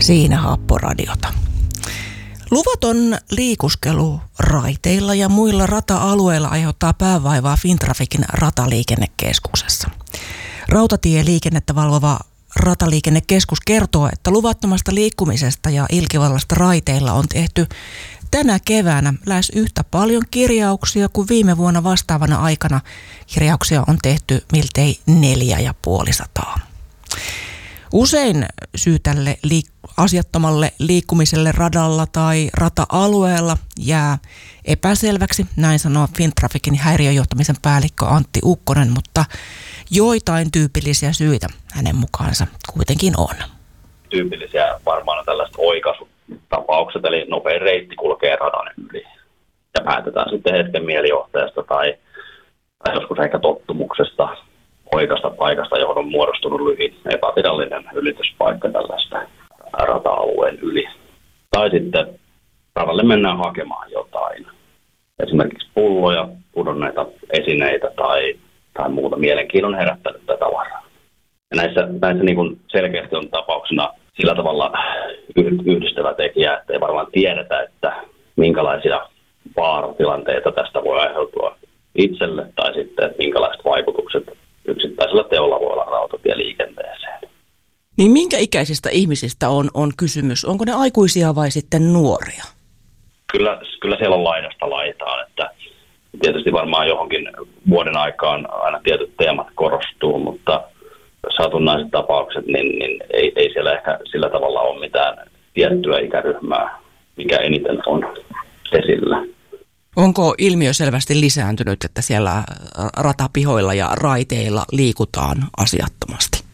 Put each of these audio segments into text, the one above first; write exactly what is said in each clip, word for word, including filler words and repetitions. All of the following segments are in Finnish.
Siinä Happoradiota. Luvaton liikuskelu raiteilla ja muilla rata-alueilla aiheuttaa päävaivaa Fintraficin rataliikennekeskuksessa. Rautatieliikennettä valvova Rataliikennekeskus kertoo, että luvattomasta liikkumisesta ja ilkivallasta raiteilla on tehty tänä keväänä lähes yhtä paljon kirjauksia kuin viime vuonna vastaavana aikana. Kirjauksia on tehty miltei neljä ja puolisataa. Usein syy tälle liik- asiattomalle liikkumiselle radalla tai rata-alueella jää epäselväksi, näin sanoo Fintraficin häiriöjohtamisen päällikkö Antti Ukkonen, mutta joitain tyypillisiä syitä hänen mukaansa kuitenkin on. Tyypillisiä varmaan on tällaiset oikaisutapaukset, eli nopein reitti kulkee radan yli. Ja päätetään sitten hetken mielijohteesta tai, tai joskus ehkä tottumuksesta oikaista paikasta, johon on muodostunut lyhyt epävirallinen ylityspaikka tällaista rata-alueen yli. Tai sitten radalle mennään hakemaan jotain. Esimerkiksi pulloja, pudonneita esineitä tai, tai muuta mielenkiinnon herättänyttä tavaraa. Ja näissä, näissä niin kuin selkeästi on tapauksena sillä tavalla yhdistävä tekijä, että ei varmaan tiedetä, että minkälaisia vaaratilanteita tästä voi aiheutua itselle tai sitten, että minkälaiset vaikutukset yksittäisellä teolla voi olla rautatieliikenteeseen. Niin minkä ikäisistä ihmisistä on, on kysymys? Onko ne aikuisia vai sitten nuoria? Kyllä, kyllä siellä on laidasta laitaan, että tietysti varmaan johonkin vuoden aikaan aina tietyt teemat korostuu, mutta satunnaiset tapaukset, niin, niin ei, ei siellä ehkä sillä tavalla ole mitään tiettyä ikäryhmää, mikä eniten on esillä. Onko ilmiö selvästi lisääntynyt, että siellä ratapihoilla ja raiteilla liikutaan asiattomasti?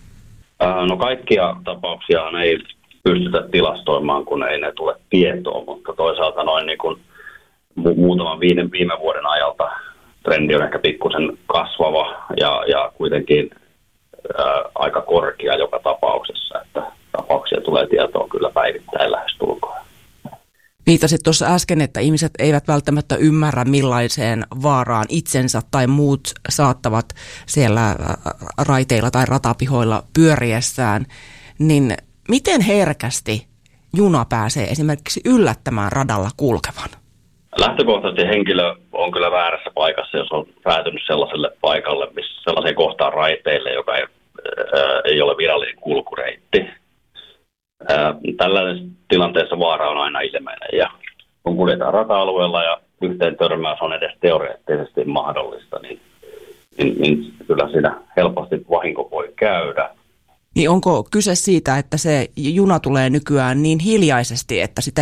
No kaikkia tapauksia ei pystytä tilastoimaan, kun ei ne tule tietoon, mutta toisaalta noin niin kuin mu- muutaman viime, viime vuoden ajalta trendi on ehkä pikkusen kasvava ja, ja kuitenkin ää, aika korkea joka tapauksessa, että tapauksia tulee tietoon kyllä päivittäin lähestulkoon. Viitasit tuossa äsken, että ihmiset eivät välttämättä ymmärrä, millaiseen vaaraan itsensä tai muut saattavat siellä raiteilla tai ratapihoilla pyöriessään. Niin miten herkästi juna pääsee esimerkiksi yllättämään radalla kulkevan? Lähtökohtaisesti henkilö on kyllä väärässä paikassa, jos on päätynyt sellaiselle paikalle, missä sellaiseen kohtaan raiteille, joka ei, ää, ei ole virallinen kulkureitti. Tällaisessa tilanteessa vaara on aina ilmeinen ja kun kuljetaan rata-alueella ja yhteen törmäys on edes teoreettisesti mahdollista, niin, niin, niin kyllä siinä helposti vahinko voi käydä. Niin onko kyse siitä, että se juna tulee nykyään niin hiljaisesti, että sitä